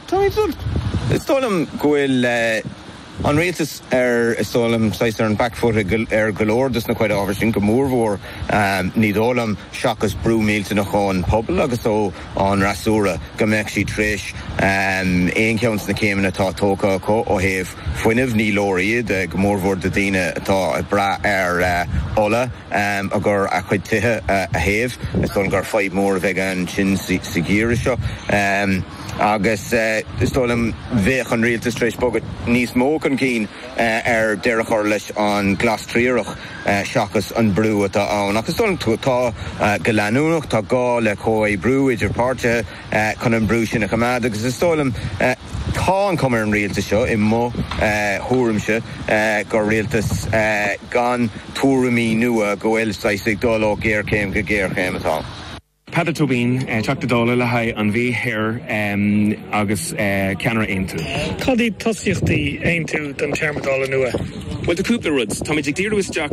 Stolam goil an réaltas stolam sais an backfoot galore dus na quite over sin go mórmhór ní dólam seachas brú mílte nach an pobl agus ó an rasúra go meic sí tríis éon ceanns na céimeanna atá tóca ó héh foiinemh ní lóiríad go mórmhór de daine atá bra ola a gur a chuid tithe a héh is don gur feid mór bheith an sin sa gíire seo agus stolam bheith an réaltas tríis bogad níos mó an cín deirech or leis an glas tríoch seachas an brú atá ann. Agus stolam tú atá go leanúnach tá gá le chói brú idir páirte chun an brú sin a chamad agus is stolam tá an cumar an réaltas seo I mó thuairimse gur réaltas gan túramí nua go bhfuil saigh dul ó géarcéim go géarchéim atá. Peadar Tobin, Teachta Dála le haid an bhí hir agus ceannar aontu. Cadí tosíochtaí aontu don tearma dála nua? Well, the cúpla ruds, tá méid dír isteach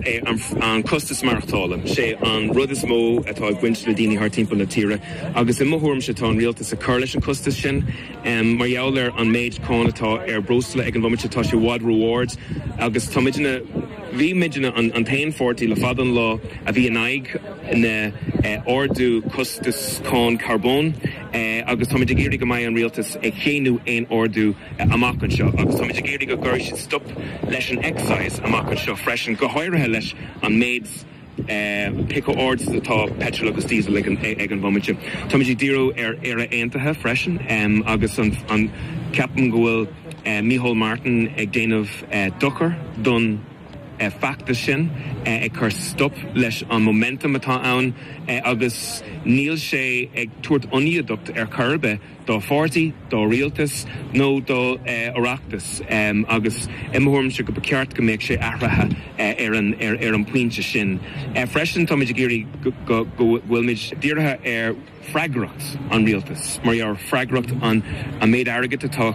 an costas marachtála, sé an rud is mó atá gcuint le daoine thar timpeall na tíre, agus I mthúirm se tá an rialtas a chur leis an costas sin, mar gheall an méid cán atá brosla ag an bhomite tá sé wad rewards, agus tá méidina bhí méidina an tain fortí le fadan lá a bhí an aig na ordú costas cán carbón, agus tá méid géirí go mai an rialtas ag chéanú ein ordú amach an seo, agus tá méid géirí go gur sin stop leis an excise amach an seo freisin go háirithe leis an méids pico ords atá petrol agus diesel ag an bhomite. Tá méid díreú ar a aontathe freisin agus an ceapan go bhfuil Micheál Martin ag déanamh dochar don facta sin ag chur stop leis an momentum atá ann agus níl sé ag tuairt ionadacht ar curbe dá fortaí, dá rialtas nó dá oireachtas agus imthúirm se go ceart go mbeadh sé athraithe ar an puinte sin. Freisin tá méid géirí go bhfuil méid dírithe ar freigracht an rialtas, mar ar freigracht an méid airgid atá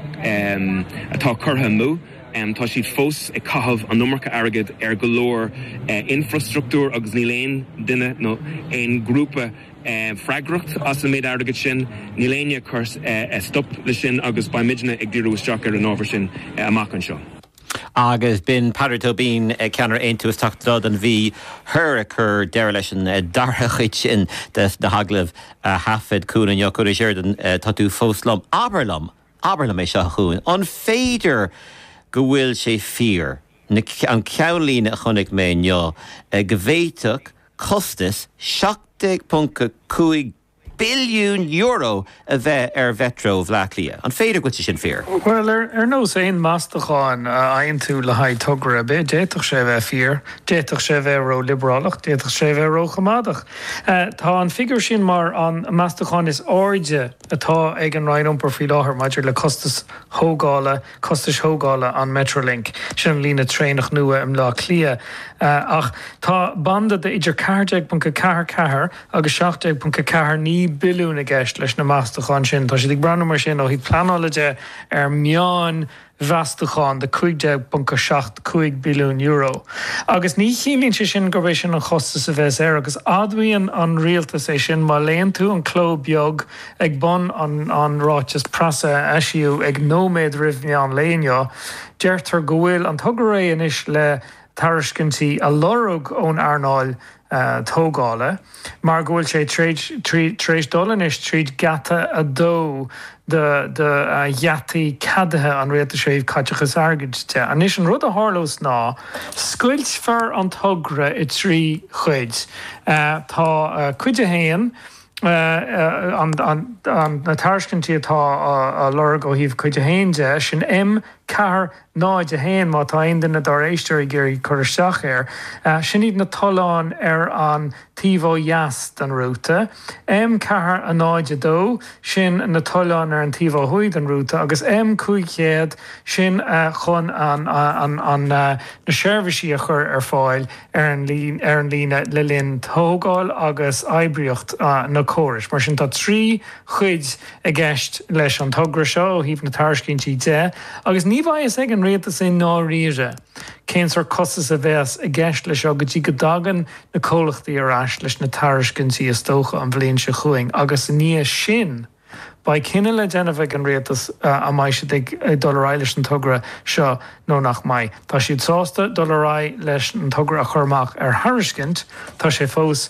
curtha mú. Tá siad fós ag caithfh an numarcha airgid ar go leor infrastruchtúr agus ní léon duine nó ein grúpa freigracht as an méid airgid sin, ní léine chur stop le sin agus ba midna ag díreú isteach ar an ábhar sin amach an seo. Agus bin Peadar Tobin ceannar aontu is tacht an bhí thur a chur deir leis an darthachuid sin na haglah hafid cúna neochúir séirdan tá tú fóslam Aberlam é seo chuún. An féidir go bhfuil sé fíor an ceanlína a chunig mé neo go bhféiteach costas 7.5 billiún euro a bheith vetro bhleachlia. An féidir go sin fear. Well, nó éon meastacháin aon tú le haid tugra a bit, déach sé bheith fear, déach sé bheith ró liberálach, déach sé bheith ró chamadach. Tá an figur sin mar an meastacháin is áide atá ag an rainomper fí láthair maidir le costas thógála an Metrolink, sin lína trénach nua im lá clia. Ach tá banda de idir 4.4 agus 7.4 ní bilún a gceist leis na meastacháin sin. Tá si ag breanú mar sin ó hí planálaide ar meán bheastacháin de 5.7 bilún euro. Agus ní chiílín sé sin gur bhéh sin an chostas a bheits agus admhaíonn an rialtas é sin má léon tú an cló beag ag bon an ráitis prasa eisiú ag nóméid rih an léoneo, deirtar go bhfuil an tugur é inis le tariscintí a lorug ón Arnáil tógála, mar ghfuil sé tréis dolan is tríd gata a dó de jataí cadathe an réalta séomh caiteachas airgidte. An is an rud a hárlós ná, scuilt fear an tugra I trí chuid. Tá cuide héan, na tariscintí atá a lorug ó híomh cuide héinde sin car náid a héin má tá aon duine dar éisteir I géirí chuiristeach sin iad na talán ar an tíomh jaas den rúta, car a náid a dó sin na talán ar an tíomh chuid an rúta, agus cúicéad sin chun an na seirbhísí a chur ar fáil ar an líne le linn tógáil agus eibríocht na córis. Mar sin tá trí chuid a gceist leis an tugra seo ó híomh na tariscintí de, agus ní bhaid ag an réaltas é ná ríre. Céins ar costas a bheits a gceist leis go dtí go dagan na cólachtaí ar ais leis na tariscintí a stócha an bhléonn se chuing, agus ní sin Ba cinenne le déanamh an réaltas a mai si $1 leis an tugra seo nó nach mai. Tá siad sásta $1 leis an tugra a churmach ar Harriscint, tá sé fós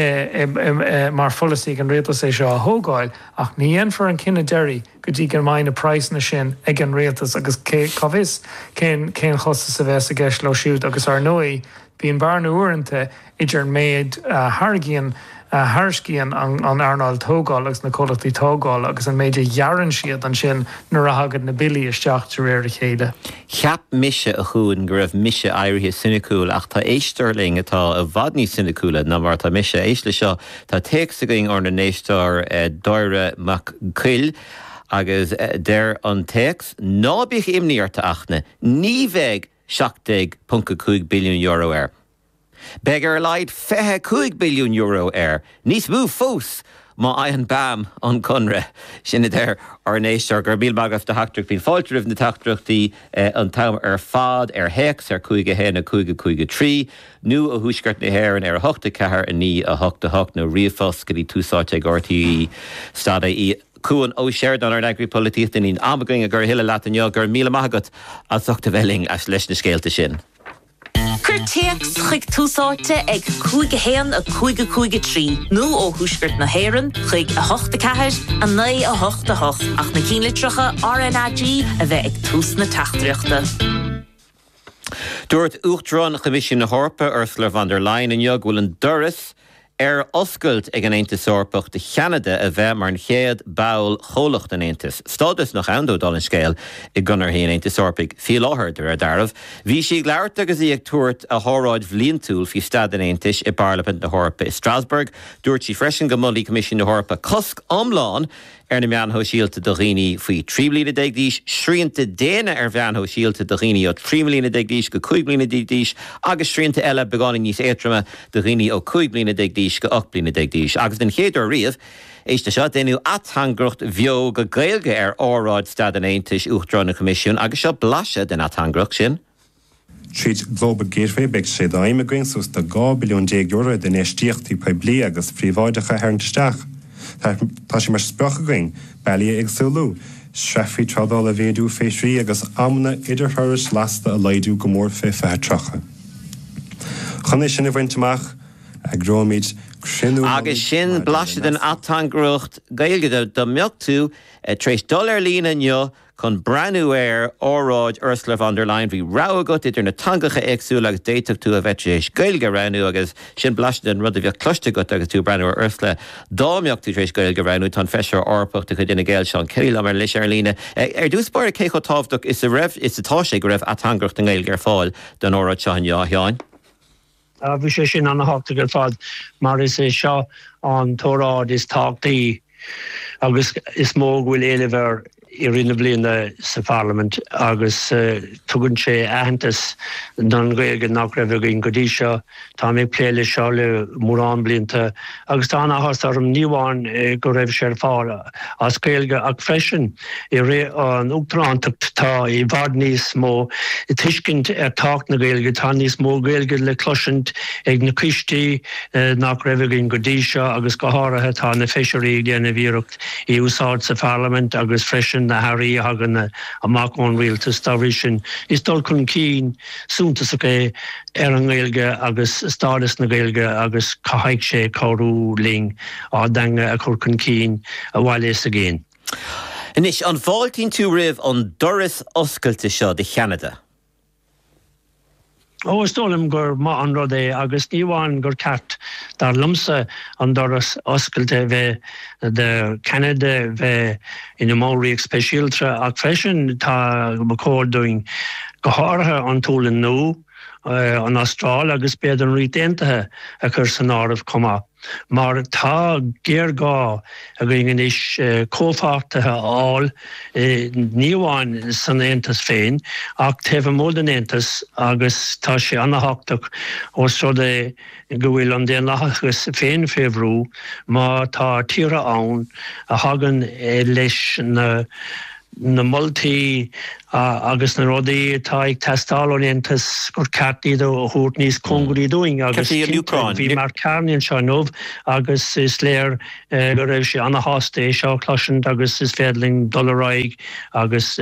mar folasí an réaltas é seo a thógáil, ach níon for an cinenne deirí go dtí gur main na price na sin ag an réaltas agus covis cén chosta sa bheits a gceist le siúd agus ar nuí bíon barna uaireanta idir méid Hargíon Harscían an Arnold tógáil agus na cólachtaí tógáil agus an méidir dhearann siad an sin nuair a hagad na bilí isteach tar réir a chéile. Cheap mise a chuún go raibh mise airithe sinnicúil ach tá éistirling atá a bhadní sinnicúla na mar tá mise éisle seo tá téigsaing ar na néistar Dóire Mac Cuil agus der an téex nábích imníarta achna ní bheith 17.5 billiún euro air. Begar leid €5 billiún Nís mú fós má aihan bam an conra sinna der ar néistar gur bílbagah de hachtrucht bín fáiltrih na tachtruchtaí an tam ar fad ar hex ar 5 hen a 5 trí nu a húsgart na héan ar 8 cehar a ní a 8 nó riomfos go dtí túsáte gortaí stada í Cúan ó séir an ar agri politíocht in amagaing a gur hiile leat an gur míle maigat a sochta bheling as leis na scéalta sin. Curteax chuig túsáte ag 5 hen a 5 trí nó ó húsgurt na héan chuig a 8 cehar a 9 a 8 ach na cínlitrocha RNAG a bheith ag tús na tachtreachta. Dúirt Uachtarán Comisiún na Hórpa Ursula von der Leyen in bhfuil an doras oscailt ag an Aontas Eorpach de Cheanada a bheith mar an chéad bail cholacht an Aontas. Stádas nach andó dal an scéal I gunnar hí an Aontas Eorpach fi láthair ar darmh. Bhí si leabhart agus ag tuairt a thóráid bhliain túil fi stad an Aontas I Parliament na Hórpa I Strasbourg. Dúirt si freisin go mulaí Comisiún na Hórpa cosc amláin ar na meanthó síalta do dhaoine faoi 3 mbliana déagdíos, sríanta déine ar bheanthó síalta do dhaoine ó 3 mbliana déagdíos go 5 mbliana déagdíos, agus sríanta eile beána níos éitrama do dhaoine ó 5 mbliana déagdíos go 8 mbliana déagdíos. Agus den chéadú riamh, éiste seo déanú athangracht bheo go gailge ar áráid stad an Aontas Uachtarán na Comisiún, agus seo blaise den athangracht sin. Tríd Global Gateway beag sé daimagring sos de €2 billiún den éistíochtaí poiblí agus phríomháideacha ar an teisteach. Tá sé mar sprachagring bailí ag súlú, srefií tradal a bhéadú féisrí agus amna idirthuras lasta a leidú go mór fé fethetracha. Chana sin a bhaintach ag rómid crinú agus sin blaise den athangracht gailge do mbeocht tú tréis $1 lína neo chun breanú air óráid Ursula von der Leyen bhí rágat idir na tangacha éagsúla agus déiteach tú a bheitrééis gailge ranú agus sin blaiste den rud a bheith cloiste go agus tú breanú Ursula dámbeocht tú tréis gailge ranú tá feisir orpachta chu duna gail seán céile mar leis ar lína. Dús bar cécho tábhdach is a tá sé go raibh athangracht an gailge ar fáil den óráid seán jáin. Bhí sé sin an háachta gur fad mar is é seo an tóráid is táchtaí agus is móg bhfuil éilehar I rinne bliana sa Parliament agus tugann sé ahantas don gailge nach raibh go dtí seo tá mé pléile seo le mórán blianta agus tá áthas arm níomháin go raibh sé fáil as gailge ach freisin I ré an Uachtarántacht tá I bhd níos mó I tuiscint ar tácht na gailge tá níos mó gailge le cloisint ag na cistí nach raibh go dtí seo agus go háirithe tá na feisirí déanana bhíocht I úsáid sa Parliament agus freisin na Harry hagan amach on realtas starvision is dul kun keen súnta sa ar an gailge agus stádas na gailge agus cahaig sé choú ling á danga a chur kun keen a bhile is agéin. Inis an bháiltín tú rih an doras oscailte seo de Cheanada. Stólam gur má an rud é agus níomháin gur ceart dar lumsa an doras oscailte bheith de Canada bheith ina móraíoch speisialta ach freisin tá go códúing go háirithe an túlan nó an Austrál agus beidir an rí déantathe a chur san áireamh comá. Mar tá géargá a gin is cófachtathe áil níomháin san Aontas féin ach taobh mód an Aontas agus tá sé annachtach ó srod go bhfuil an déan agus féin féhrú má tá tíre ann a hagan leis na na multi agus na rodí tá ag testáíontas gur catí do chuút níos congurí doing agus bhí mar carníonn seo nómh agus is léir go raibh sé anna hásté seo cloisiint agus is fédling dollaráig agus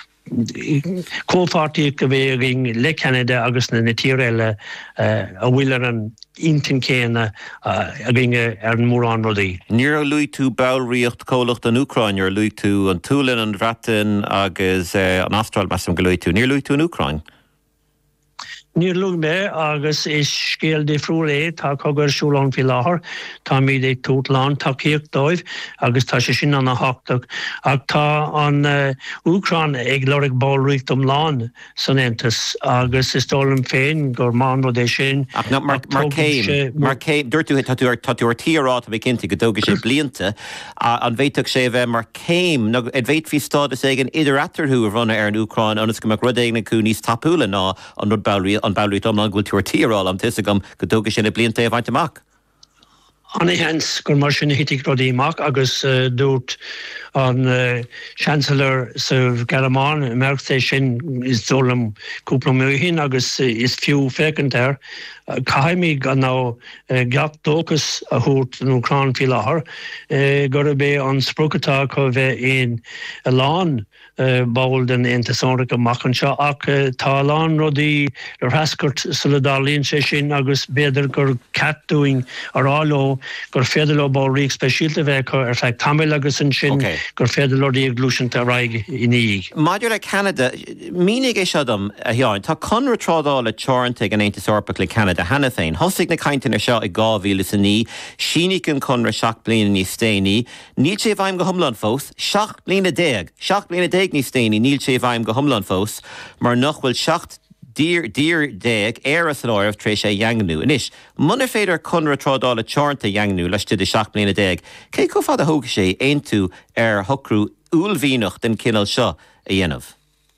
cófátíí go bhéing le Canada agus na tíréile a bhfuilar an intin céine a ginge an mórrán rodí. Níor luí tú bailríocht cólacht an Ucrain ar luí tú an túlan an Ratin agus an Astral meam go luí tú. Níor luí tú an Ucrain? Níor luí mé agus is scéal de friúlé tá cogur siúlán fi láthair, tá míad ag tútláán tá cíocht dóibh agus tá sé sin anna háach ag tá an Ucrain ag leirigh báilríocht láán san Aontas agus is tólam féin gur máan rud é sin. Mar céim dúirtú táúir tíarrá a bh cinnta go dóga sé blianta an bhéiteach sé bheith mar céim ag bhéit hí stádas ag an idir atarthú a bhranna ar an Ucrain agus go mar rud éagna cú níos tapúla ná an rud bailrí an bailrí domlan ghfuil túir tíarrá am tuisagam go dóga sin na blianta a bhaint amach. Anna hens gur mar sin hitig rodí amach agus dút an Chancellor sa Garamán merkté sin is dólam cúpla mhuihin agus is fiú fécant caiimig an ná gach dóchas a thuút an Ucrain fi láthair gur bé an sprócatá chu bheith in a lán báil den Aontasánra amachchan seo ach tá lán rodí ar hascart solidálíonn sé sin agus béidir gur catúing aráló gur féidirló báilríoch speisialta bheith ar feadh tamil agus an sin gur féidirlóí ag glúisinta raig iníig. Maidir le Canada, mínig é seadam a theáin, tá conra trádála teoranta an Aontas Eorpach le Canada hena féin. Thosaigh na cainteanna seo i 2009, sínig an conra 7 bliana níos déanaí, níl sé bhaim go thomlan fós, 7 bliana 10 níos déanaí, níl sé bhaim go thomlan fós, mar nach bhfuil 7 dír déag éras an áirh trééis sé dheangnú. Inis, munar féidir conra trádála teoranta dheangnú leis de 7 bliana 10, cé go fad a thóga sé aontú ar thocrú úlmhíneach den cinál seo a dhéanamh?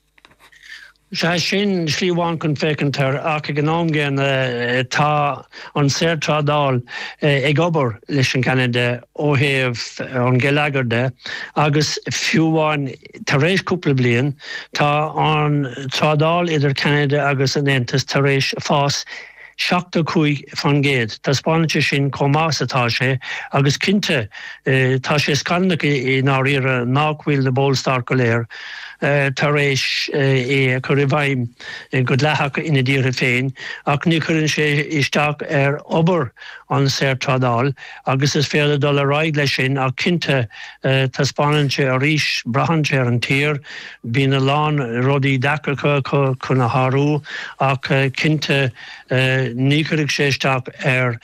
Se sin slíháin chun fécintar ach ag gnám géan tá an séir trádal ag obair leis an Canada óhéamh an geileagarde agus fiúháin tar éis cúpla bliain tá an trádal idir Canada agus an Aontas tar éis fás 75 fan géad. Tá spáinte sin comás atá sé agus cinnte tá sé scannacha i náíar náhfuil na bólstar go léir. Tar éis é chu bhaim go letheach ina ddíre féin ach ní chuann sé isteach ar obair an séir trádal agus is féidir dul a ráid lei sin ach cinnte tá spáinte a ríis brahanse ar an tír bí na lán rodí deacacha chun na Harú ach cinnte ní chuigh sé isteach ar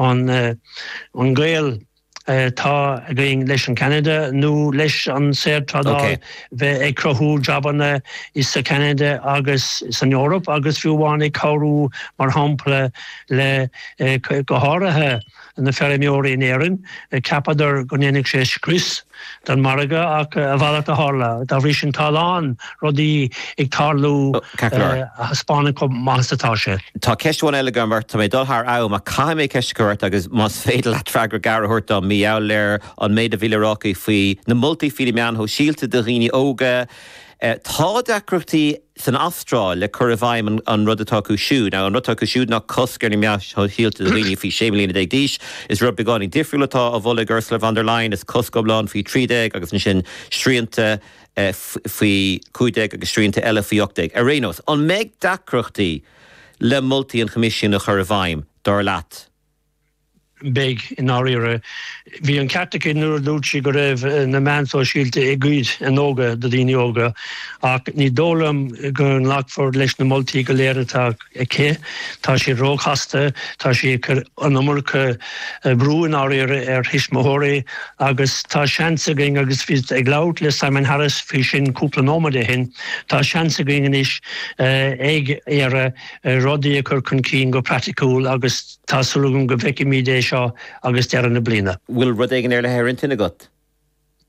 an Gael tá a going leis an Canada nó leis an séir trádal bheith ag crothú jabanna is sa Canada agus san Eorop agus fiúháin ag cabhrú mar hampla le go háirithe na feirimióirí in éireann ceapadar go nnéannig sé scrús den marga ach a bhheadach a hála dá bhrí sin talán rodí ag tarlú a Spáinna go másatá sé. Tá ceistúin eile gambar tá mé dulthar am a caiimé ceistcuirt agus más féidir le freagra garthirt am mí eir an méid a bhílerácaí faoi na multifíle meanthó síalta de riine óga. Tá decrochtaí san Astráil le chur a bhaim an rud atá acu siúd. Now an rud atá acu siúd nach coscar na meas síalta de riine faoi 6 bliana díis is rud beáin difriúlatá a bhla Ursula von der Leyen is coscoblán faoi 30 agus na sin sríanta faoi 15 agus sríanta eile faoi 8. A rénos, an méid decrochtaí le multi an comisiún a chur a bhaim dar leat. Big in áíire. Bhí an ceartacé nuair dúirtí go raibh na meánsá síalta i gcuid an óga do daoine óga ach ní dólam gur an lachford leis na moltaí go léiretá cé, tá sé róghasta, tá sé an ummarcha brú in áíire ar hisismóirí agus tá seansa going agus bhí ag labhart le Simon Harris fhí sin cúpla nómada hin, tá seansa going inis ag ar rodí a chur chun cín go praticúil agus tá sulúgum go bheici mídé seo agus dearan na blina. Will rud éigen ar le héir in tinna got?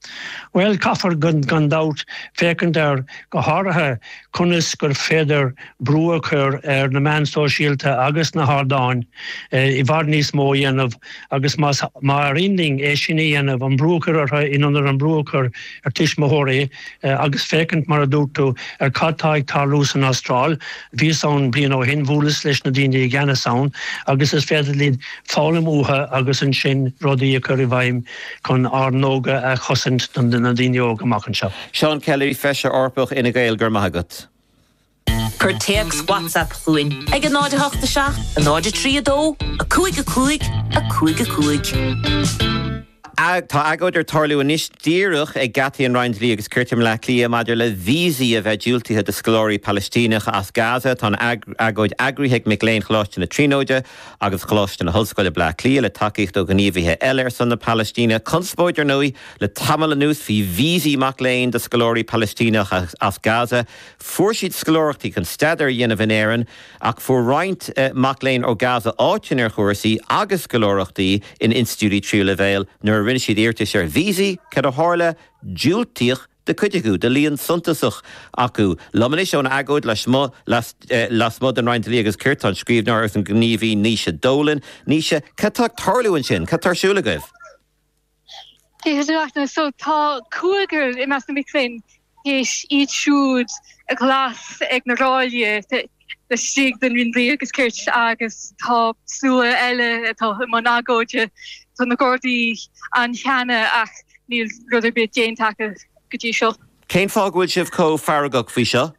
Well, Coffer Gundout, Faken there, Goharaha, Kunis, Gur Feather, Brewer, the man so shield August Nahardon, Ivarnis Moyan of August Marinding, Eshini and of Umbroker in under Umbroker, Tishmahore, August Faken Maraduto, Katai Tarlus and Austral, Vison Bino Hin Vulis Leshnadini Gana Sound, August is Featherlid, Fallen Uha, August and Shin, Rodi Kurivaim, Con Arnoga, Hossent, and the Nadino Gamakanshop. Sean Kelly, Fesher Orpach in a Gael Gurmahagut. Curtex WhatsApp chuin. Ag an náide hochta seach, an náide trí a dó, a cúig a cúig, a cúig a cúig. Tá agóidir tarlú inis díirech ag gataí an Roindlí agus curtim le clia maidir le vísí a bheith diúltaithe de sclóirí Palestínach as Gaza tá agóid agrithe McLean chláiste na tríóide agus chláiste na hoscoile ble clia le takeíocht ó gníomhíthe eile san na Palestína conspóidir nuí le tamil nús hí vísí McLean de sclóirí Palestínach as Gaza fuair siad sclóirtaí chun staidir dhéanamh in éireann ach fuair roinnt McLean ó Gaza áitin ar chuirsaí agus sclóirtaí in institúí Tríú le Bhéal nuair rinne siad irte sé vísí cad a hála dúiltíoch de cuideú de líon suntasach acu. Lomanis ón agóid las mud an Roindlí agus Curtin scríbnar as an gníomhí níise dólan níise catá tarlúin sin, catá siúla goibh. Céhna so tá cuagur I meas na McLean héis iad siúd a glas ag na ráile de stig den Roindlí agus Curt agus tá súla eile tá man agóide tá na Gordaí an cheanna ach níl ruidir bit déan take go dtí seo. Cén fágúil sibh có faragach fao seo?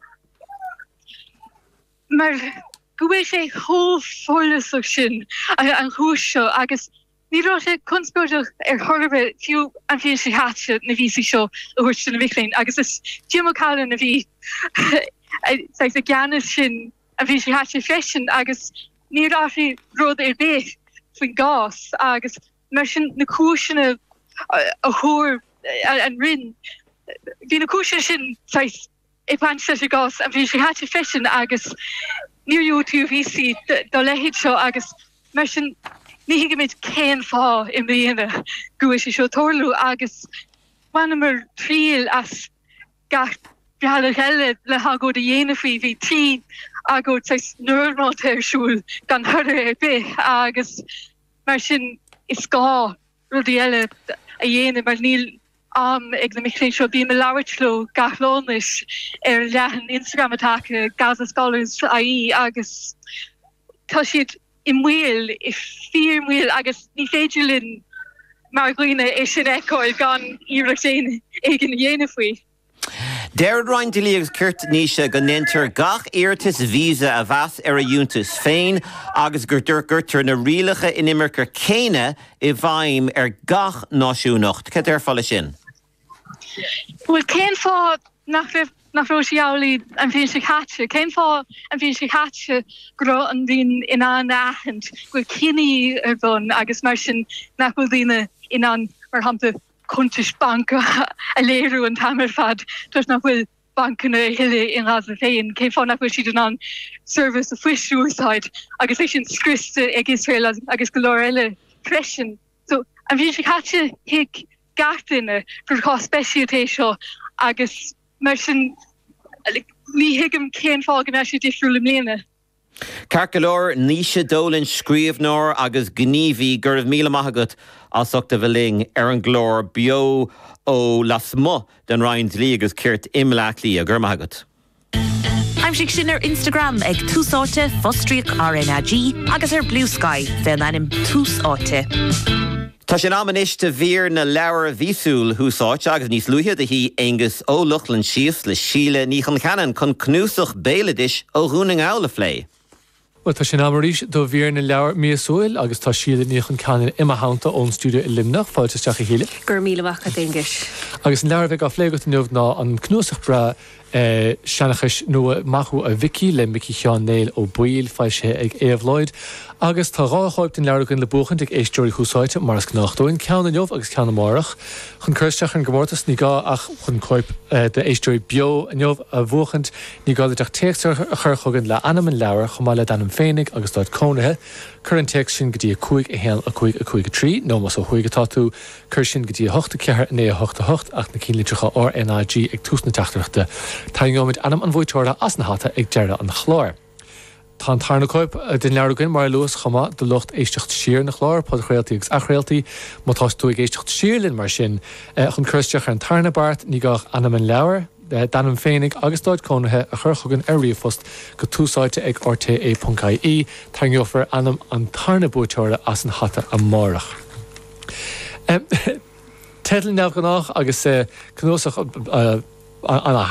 Mar go bhfuil sé thómhórlasach sin an chúis seo agus ní rá sé conspóideach ar thorbe fiú an bhíonn sé háite na bhísaí seo a thuirt sin na Micléin agus is tíomácála na bhí a gceannas sin a bhí sé háite freisin agus ní rá sé rud ar bith faoin gás agus mar sin na cúisina a thóir an rinn. Bhí na cúisina sin I pan sé gás a bhí sé háte freisin agus níorú tú bhísaí do lehéad seo agus mar sin ní hiigimid céan fá I mbliana go sé seo torlú agus bhainmar tríal as gach beala heile le hagóid a dhéanamhí bhí tí agóid nuirmáte ar siúil gan thuir ar bith agus mar sin is gá rudí eile a dhéanamh mar níl ag na Micléin seo bí me leabhartló gachlónis ar leathan Instagram atácha Gaza Scholars AI agus tá siad I mhuiil I fíor mhuiil agus ní féidir linn mar glúine é sin eáil gan íireacht ag an dhéanamh faoi. Deir Roindlí agus Curt níise go nintar gach iartas vísa a bheas ar a dúntas féin agus gurtar na rialacha inimirchar céine I bhaim ar gach náisiúnacht. Cad ar fála sin? Well, cén fá nach roisiálaí an bhíonn sé chaite. Cén fá an bhíonn sé chaite go an bhíon in an áchant go cinní ar bhun agus mar sin nach bhfuil daoine in an mar hampa Kuntish bank a léirú an tamar fad tuair nach bhfuil bankna hiile in Gaza féin cé fá nach bhfuil siad an service a fuisúsáid agus é sin scriste ag Israel agus go leir eile freisin. So an bhíonn sé chaite hic gatainine gur cá speisialté seo agus mar sin ní hiigim céan fá go meisi difriúla mléana. Carcalóir níise dólann scríomhnóir agus gníomhí guribh míle maithagat asachta bhling ar an glór bio ó las mo den Roindlí agus Curt imleachlí a gur maithagat. Aimsigh sin ar Instagram ag túsáte Fostriach RNAG agus ar Blue Sky den anim túsáte. Tá sin ammaniste bhír na leabhar vísúil húsáte agus níos luithe de hí Angus ó Luchlann síos le síle níchan cheann chun cnúsach béladis ó dhúning ála phlé. Well, tá sin amaríis do bhír na leabhar míosúil agus tá síle níchan ceann imime hánta ón stúdio I Limnach fáilteteach a chéile. Gur míle bhacha Angus. Agus an leabhar bheith á phléagat nuamh ná an cnúsach bra seanachas nua machu a Vicky le Mickey Sean Neil ó Buil fáise ag éamhlóid agus tá rááib den leabhar le buchant ag éisteoirí húsáite mar as gnachtóin ceanna neomh agus ceanna márach chun chuirteach an gomórtas ní gá ach chun coip de éisteoirí bio neomh a bhuachant ní gáideach téachtar a chur chugann le anam an leabhar chumáile anam féinnig agus dáid cónathe Current text sin gotí cuaig a héal a cuaig trí, nó mas ó chuig táú chur sin gotí 8 ceair né 8 ach na cílítricha RNIG ag túsna teachtarachta. Tá gomid anam an bhúteirla as na hata ag deire an chlár. Tá tarnacóip den learúgin mar luas chama de lucht éistecht siir na chlár, pod réaltaí agus achréaltaí, má tá tú ag éistecht siirlinn mar sin chun chuisteach an tarnabart ní gach anam an leabhar, danam féinnig agus dáid cónathe a churchugan ar riomhfost go túsáite ag rta.caí tá gheofar anam an tarnabúteirla as an hata an mórach. Tedal neamh gannách agus cnósach an